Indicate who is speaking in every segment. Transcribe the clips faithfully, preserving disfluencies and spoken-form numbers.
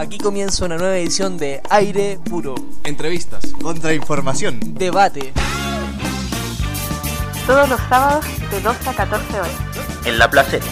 Speaker 1: Aquí comienza una nueva edición de Aire Puro.
Speaker 2: Entrevistas, contrainformación,
Speaker 1: debate.
Speaker 3: Todos los sábados de doce a catorce horas.
Speaker 4: En La Placeta.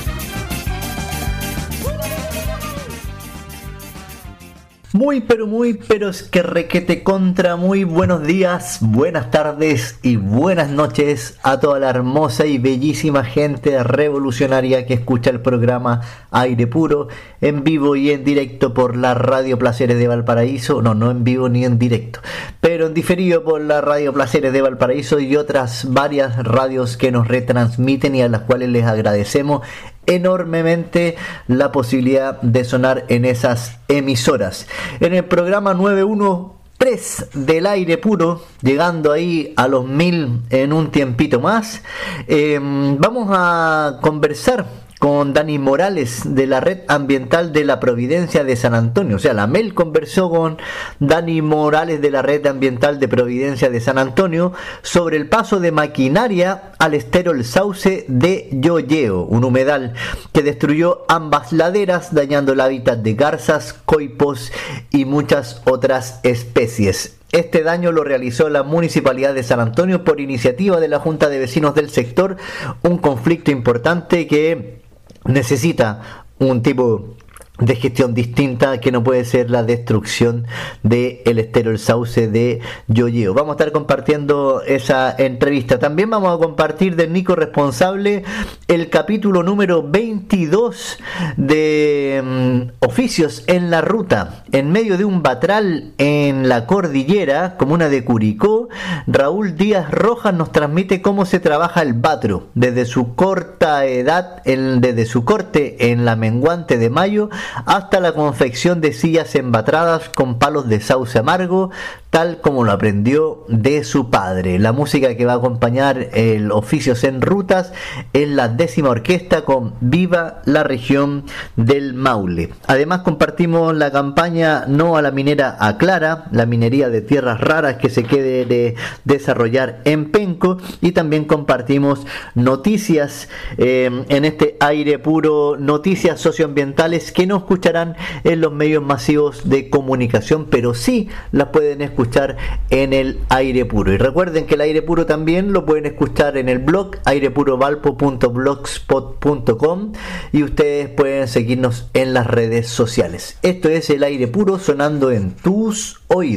Speaker 4: Muy pero muy pero es que requete contra muy buenos días, buenas tardes y buenas noches a toda la hermosa y bellísima gente revolucionaria que escucha el programa Aire Puro en vivo y en directo por la Radio Placeres de Valparaíso. No, no en vivo ni en directo, pero en diferido por la Radio Placeres de Valparaíso y otras varias radios que nos retransmiten y a las cuales les agradecemos enormemente la posibilidad de sonar en esas emisoras. En el programa novecientos tres del Aire Puro, llegando ahí a los mil en un tiempito más, eh, vamos a conversar con Dani Morales de la Red Ambiental de la Providencia de San Antonio. O sea, la Mel conversó con Dani Morales de la Red Ambiental de Providencia de San Antonio sobre el paso de maquinaria al estero El Sauce de Yoyeo, un humedal que destruyó ambas laderas, dañando el hábitat de garzas, coipos y muchas otras especies. Este daño lo realizó la Municipalidad de San Antonio por iniciativa de la Junta de Vecinos del sector, un conflicto importante que necesita un tipo de gestión distinta que no puede ser la destrucción del estero El Sauce de Yoyeo. Vamos a estar compartiendo esa entrevista. También vamos a compartir del Nico Responsable el capítulo número veintidós de um, Oficios en la Ruta. En medio de un batral en la cordillera, comuna de Curicó, Raúl Díaz Rojas nos transmite cómo se trabaja el batro desde su corta edad, el, desde su corte en la menguante de mayo hasta la confección de sillas embatradas con palos de sauce amargo, tal como lo aprendió de su padre. La música que va a acompañar el Oficios en Rutas es la décima orquesta con Viva la Región del Maule. Además compartimos la campaña No a la minera Aclara, la minería de tierras raras que se quede de desarrollar en Penco, y también compartimos noticias eh, en este Aire Puro, noticias socioambientales que no escucharán en los medios masivos de comunicación, pero sí las pueden escuchar escuchar en el Aire Puro. Y recuerden que el Aire Puro también lo pueden escuchar en el blog airepurovalpo punto blogspot punto com y ustedes pueden seguirnos en las redes sociales. Esto es el Aire Puro sonando en tus oídos.